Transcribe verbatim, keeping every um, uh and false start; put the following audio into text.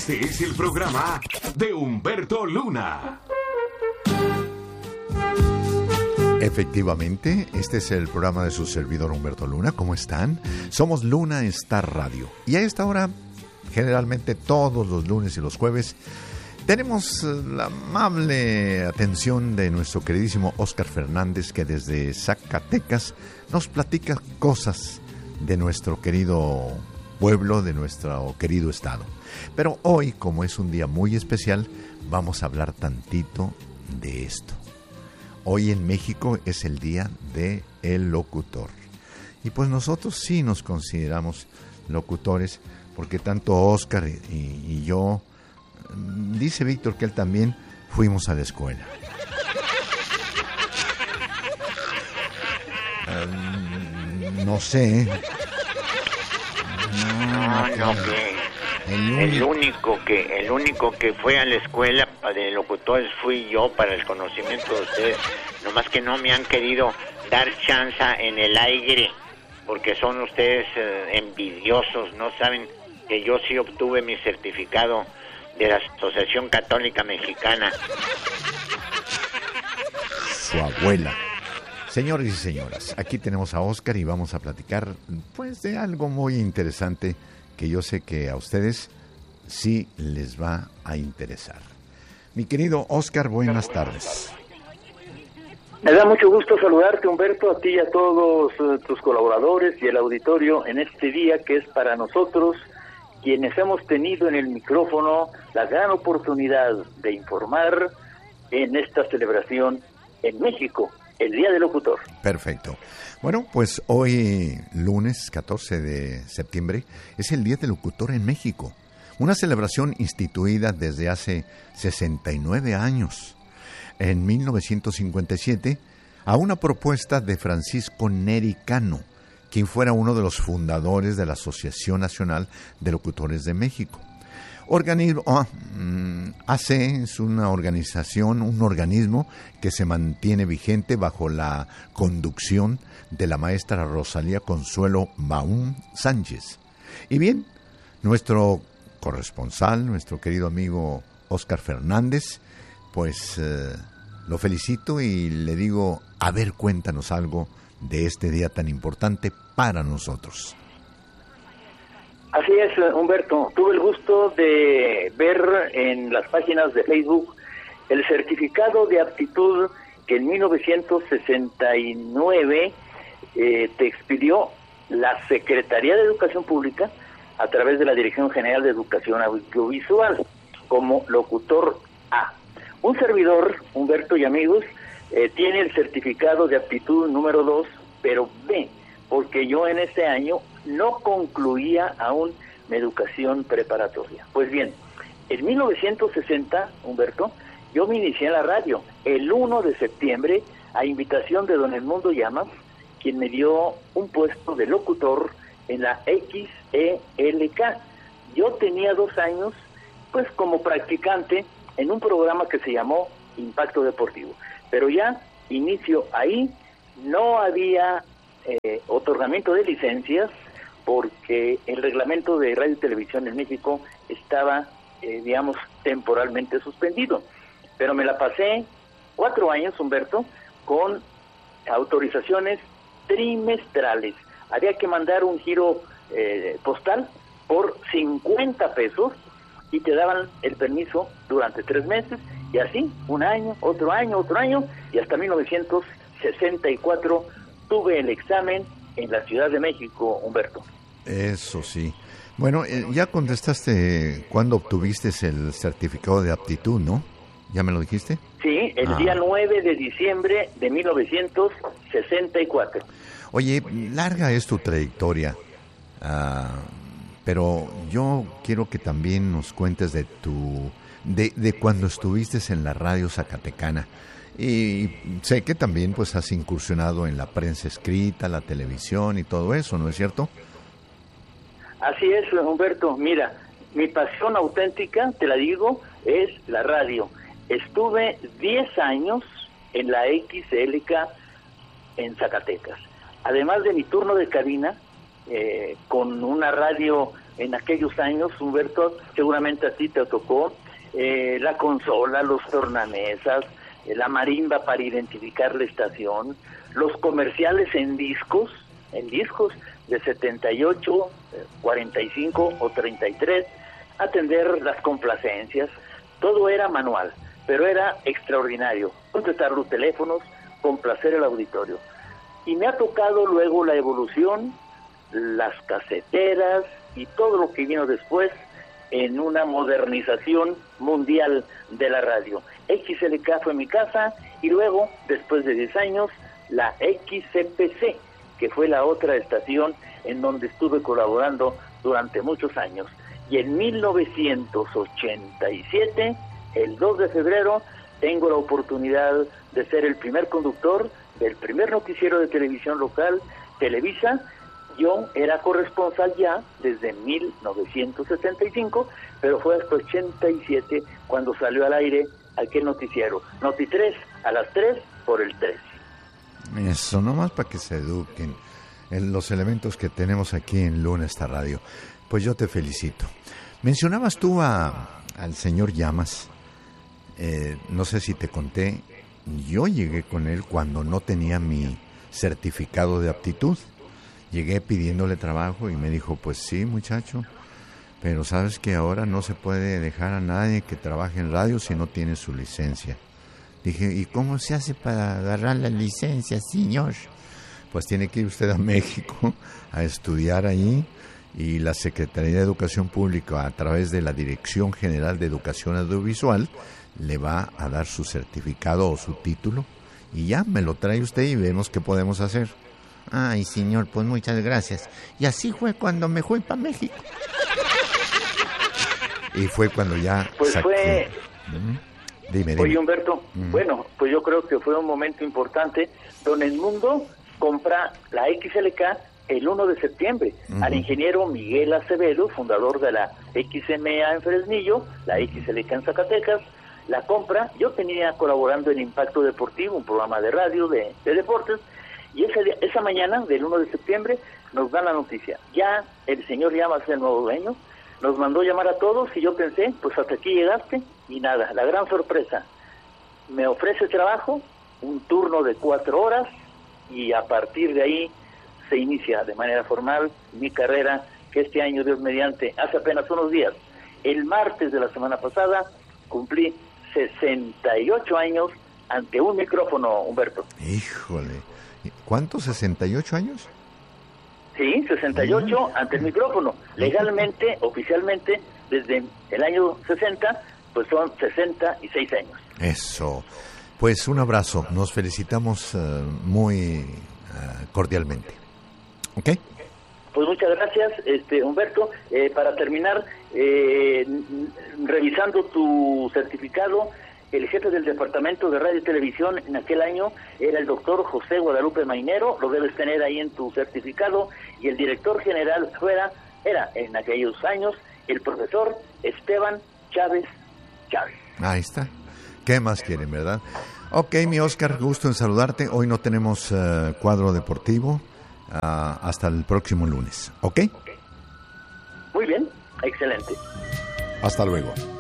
Este es el programa de Humberto Luna. Efectivamente, este es el programa de su servidor Humberto Luna. ¿Cómo están? Somos Luna Star Radio. Y a esta hora, generalmente todos los lunes y los jueves, tenemos la amable atención de nuestro queridísimo Óscar Fernández, que desde Zacatecas nos platica cosas de nuestro querido pueblo, de nuestro querido estado. Pero hoy, como es un día muy especial, vamos a hablar tantito de esto. Hoy en México es el día del locutor. Y pues nosotros sí nos consideramos locutores, porque tanto Óscar y, y yo, dice Víctor que él también, fuimos a la escuela. Um, no sé. No, no, que el, el único que el único que fue a la escuela de locutores fui yo, para el conocimiento de ustedes. Nomás que no me han querido dar chance en el aire, porque son ustedes eh, envidiosos. No saben que yo sí obtuve mi certificado de la Asociación Católica Mexicana. Su abuela. Señores y señoras, aquí tenemos a Óscar y vamos a platicar pues de algo muy interesante que yo sé que a ustedes sí les va a interesar. Mi querido Óscar, buenas tardes. Me da mucho gusto saludarte, Humberto, a ti y a todos uh, tus colaboradores y el auditorio en este día que es para nosotros, quienes hemos tenido en el micrófono la gran oportunidad de informar en esta celebración en México, el Día del Locutor. Perfecto. Bueno, pues hoy, lunes catorce de septiembre, es el Día del Locutor en México. Una celebración instituida desde hace sesenta y nueve años, en mil novecientos cincuenta y siete, a una propuesta de Francisco Neri Cano, quien fuera uno de los fundadores de la Asociación Nacional de Locutores de México. Organismo, oh, A C es una organización, un organismo que se mantiene vigente bajo la conducción de la maestra Rosalía Consuelo Baum Sánchez. Y bien, nuestro corresponsal, nuestro querido amigo Óscar Fernández, pues eh, lo felicito y le digo, a ver, cuéntanos algo de este día tan importante para nosotros. Así es, Humberto. Tuve el gusto de ver en las páginas de Facebook el certificado de aptitud que en mil novecientos sesenta y nueve eh, te expidió la Secretaría de Educación Pública a través de la Dirección General de Educación Audiovisual como locutor A. Un servidor, Humberto y amigos, eh, tiene el certificado de aptitud número dos, pero B, porque yo en ese año no concluía aún mi educación preparatoria. Pues bien, en mil novecientos sesenta, Humberto, yo me inicié en la radio, el primero de septiembre, a invitación de don Edmundo Llamas, quien me dio un puesto de locutor en la X E L K. Yo tenía dos años, pues como practicante, en un programa que se llamó Impacto Deportivo. Pero ya, inicio ahí, no había eh, otorgamiento de licencias, porque el reglamento de radio y televisión en México estaba, eh, digamos, temporalmente suspendido. Pero me la pasé cuatro años, Humberto, con autorizaciones trimestrales. Había que mandar un giro eh, postal por cincuenta pesos y te daban el permiso durante tres meses, y así, un año, otro año, otro año, y hasta mil novecientos sesenta y cuatro tuve el examen en la Ciudad de México, Humberto. Eso sí. Bueno, eh, ya contestaste cuándo obtuviste el certificado de aptitud, ¿no? ¿Ya me lo dijiste? Sí, el ah. día nueve de diciembre de mil novecientos sesenta y cuatro. Oye, larga es tu trayectoria, uh, pero yo quiero que también nos cuentes de tu, de, de cuando estuviste en la radio zacatecana. Y sé que también pues has incursionado en la prensa escrita, la televisión y todo eso, ¿no es cierto? Así es, Humberto. Mira, mi pasión auténtica, te la digo, es la radio. Estuve diez años en la X L K en Zacatecas. Además de mi turno de cabina, eh, con una radio en aquellos años, Humberto, seguramente a ti te tocó, eh, la consola, los tornamesas, eh, la marimba para identificar la estación, los comerciales en discos, en discos de setenta y ocho, cuarenta y cinco o treinta y tres, atender las complacencias, todo era manual, pero era extraordinario, contestar los teléfonos, complacer el auditorio. Y me ha tocado luego la evolución, las caseteras y todo lo que vino después en una modernización mundial de la radio. X L K fue mi casa y luego, después de diez años, la X C P C, que fue la otra estación en donde estuve colaborando durante muchos años. Y en mil novecientos ochenta y siete, el dos de febrero, tengo la oportunidad de ser el primer conductor del primer noticiero de televisión local, Televisa. Yo era corresponsal ya desde mil novecientos setenta y cinco, pero fue hasta ochenta y siete cuando salió al aire aquel noticiero. Noti tres a las tres por el tres. Eso, nomás para que se eduquen en los elementos que tenemos aquí en Luna esta radio. Pues yo te felicito. Mencionabas tú a, al señor Llamas. Eh, no sé si te conté, yo llegué con él cuando no tenía mi certificado de aptitud. Llegué pidiéndole trabajo y me dijo, pues sí, muchacho, pero sabes que ahora no se puede dejar a nadie que trabaje en radio si no tiene su licencia. Dije, ¿y cómo se hace para agarrar la licencia, señor? Pues tiene que ir usted a México a estudiar ahí, y la Secretaría de Educación Pública, a través de la Dirección General de Educación Audiovisual, le va a dar su certificado o su título, y ya me lo trae usted y vemos qué podemos hacer. Ay, señor, pues muchas gracias. Y así fue cuando me fui para México. Y fue cuando ya pues saqué... fue... Uh-huh. Dime, dime. Oye, Humberto, Uh-huh. bueno, pues yo creo que fue un momento importante donde el mundo compra la X L K el uno de septiembre. Uh-huh. Al ingeniero Miguel Acevedo, fundador de la X M A en Fresnillo, la X L K en Zacatecas, la compra. Yo tenía colaborando en Impacto Deportivo, un programa de radio de, de deportes, y ese día, esa mañana del uno de septiembre nos dan la noticia. Ya el señor Llamas es el nuevo dueño, nos mandó llamar a todos y yo pensé, pues hasta aquí llegaste, y nada, la gran sorpresa, me ofrece trabajo, un turno de cuatro horas, y a partir de ahí se inicia de manera formal mi carrera, que este año, Dios mediante, hace apenas unos días, el martes de la semana pasada, cumplí sesenta y ocho años ante un micrófono, Humberto. Híjole, ¿cuántos? ¿sesenta y ocho años? Sí, sesenta y ocho ante el micrófono. Legalmente, oficialmente, desde el año sesenta, pues son sesenta y seis años. Eso. Pues un abrazo. Nos felicitamos uh, muy uh, cordialmente. ¿Ok? Pues muchas gracias, este Humberto. Eh, para terminar, eh, revisando tu certificado, el jefe del Departamento de Radio y Televisión en aquel año era el doctor José Guadalupe Mainero, lo debes tener ahí en tu certificado, y el director general fuera, era en aquellos años el profesor Esteban Chávez Chávez. Ahí está. ¿Qué más quieren, verdad? Ok, mi Oscar, gusto en saludarte. Hoy no tenemos uh, cuadro deportivo. Uh, hasta el próximo lunes. ¿Ok? Muy bien, excelente. Hasta luego.